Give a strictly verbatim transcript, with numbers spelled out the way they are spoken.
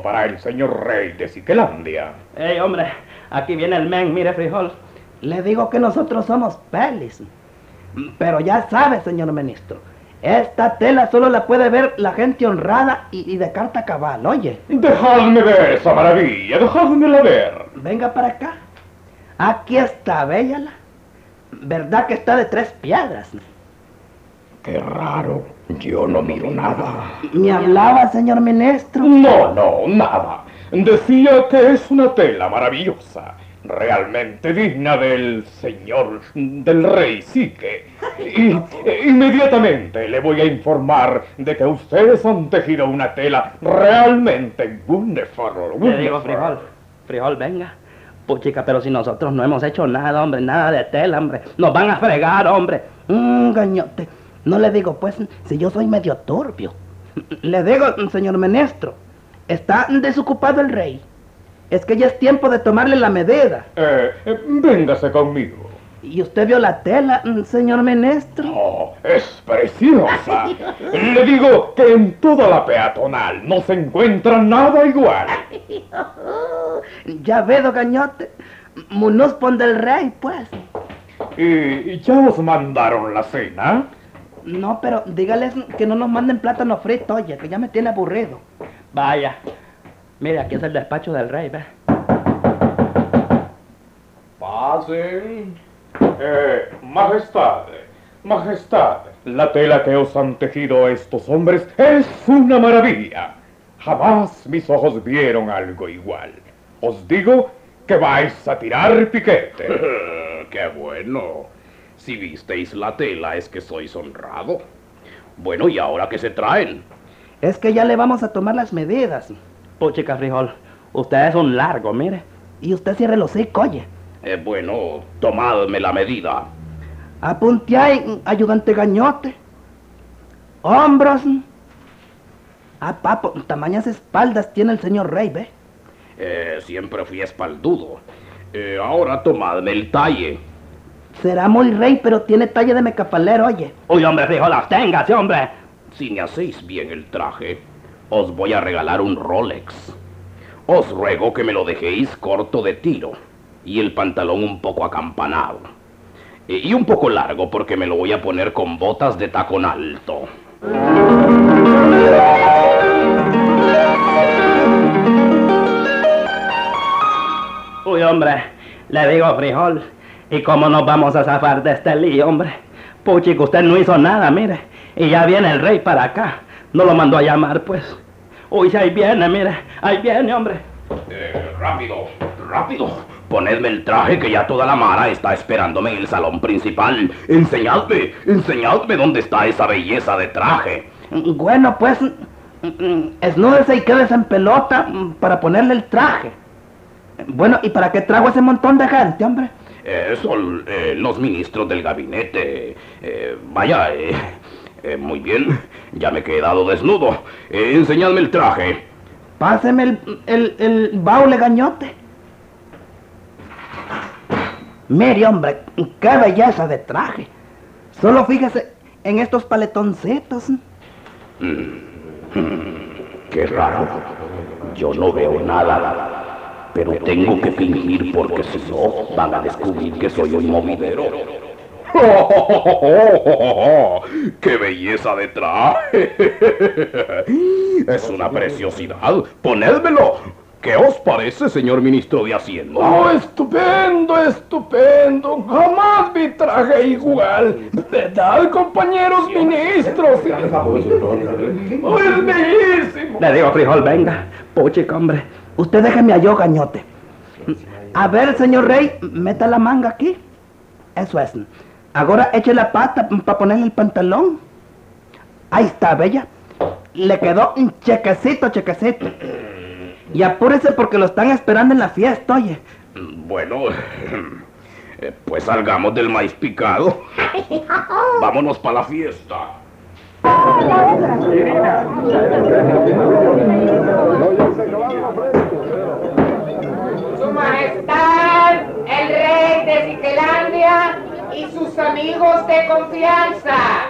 para el señor rey de Ciquelandia. Ey, hombre, aquí viene el men, mire, frijol. Le digo que nosotros somos pelis. Pero ya sabe, señor ministro, esta tela solo la puede ver la gente honrada y, y de carta cabal, oye. Dejadme ver esa maravilla, dejadmela ver. Venga para acá. Aquí está, véala. ¿Verdad que está de tres piedras? Qué raro, yo no miro nada. ¿Me hablaba, señor ministro? No, no, nada. Decía que es una tela maravillosa, realmente digna del señor, del rey Sique. Y e, inmediatamente le voy a informar de que ustedes han tejido una tela realmente wonderful. wonderful. Le digo, frijol, frijol, venga. Puchica, pero si nosotros no hemos hecho nada, hombre, nada de tela, hombre. Nos van a fregar, hombre. Mmm, gañote. No le digo, pues, si yo soy medio turbio. Le digo, señor ministro, está desocupado el rey. Es que ya es tiempo de tomarle la medida. Eh, eh, véngase conmigo. ¿Y usted vio la tela, señor ministro? Oh, es preciosa. Le digo que en toda la peatonal no se encuentra nada igual. Ya veo, gañote. Munoz pon del rey, pues. ¿Y ya os mandaron la cena? No, pero dígales que no nos manden plátano frito, oye, que ya me tiene aburrido. Vaya. Mire, aquí es el despacho del rey, ¿ve? Pasen. Eh, majestad, majestad, la tela que os han tejido estos hombres es una maravilla. Jamás mis ojos vieron algo igual. Os digo que vais a tirar piquete. ¡Qué bueno! Si visteis la tela es que sois honrado. Bueno, ¿y ahora qué se traen? Es que ya le vamos a tomar las medidas. Puchica, frijol, usted es un largo, mire. Y usted cierre los hocico, oye. Eh, bueno, tomadme la medida. Apunte ahí, ayudante gañote. Hombros. Ah, papo, tamañas espaldas tiene el señor rey, ¿ve? Eh, siempre fui espaldudo. Eh, ahora tomadme el talle. Será muy rey, pero tiene talle de mecapalero, oye. Uy, hombre, frijol, absténgase, hombre. Si me hacéis bien el traje, os voy a regalar un Rolex. Os ruego que me lo dejéis corto de tiro y el pantalón un poco acampanado. Eh, y un poco largo porque me lo voy a poner con botas de tacón alto. Uy, hombre, le digo, frijol, ¿y cómo nos vamos a zafar de este lío, hombre? Puchica, usted no hizo nada, mire, y ya viene el rey para acá. No lo mandó a llamar, pues. Uy, si ahí viene, mire, ahí viene, hombre. Eh, rápido, rápido. Ponedme el traje que ya toda la mara está esperándome en el salón principal. Enseñadme, enseñadme dónde está esa belleza de traje. Bueno, pues, esnúdese y quédese en pelota para ponerle el traje. Bueno, ¿y para qué trago ese montón de gente, hombre? Eh, son eh, los ministros del gabinete. Eh, vaya, eh, eh, muy bien, ya me he quedado desnudo. Eh, enseñadme el traje. Páseme el, el, el baule gañote. Mire, hombre, qué belleza de traje. Solo fíjese en estos paletoncitos. Mm, mm, qué raro. Yo no veo nada, pero tengo que fingir porque si no van a descubrir que soy un movidero. ¡Qué belleza de traje! Es una preciosidad. ¡Ponedmelo! ¿Qué os parece, señor ministro de Hacienda? ¡Oh, estupendo, estupendo! Jamás vi traje igual. ¿Verdad, compañeros ministros? ¡Oh, es bellísimo! Le digo, frijol, venga. Puchica, hombre. Usted déjeme a yo, gañote. A ver, señor rey, meta la manga aquí. Eso es. Ahora eche la pata para ponerle el pantalón. Ahí está, bella. Le quedó un chequecito, chequecito. Y apúrese porque lo están esperando en la fiesta, oye. Bueno, pues salgamos del maíz picado. Vámonos para la fiesta. Su Majestad, el rey de Ciquelandia y sus amigos de confianza.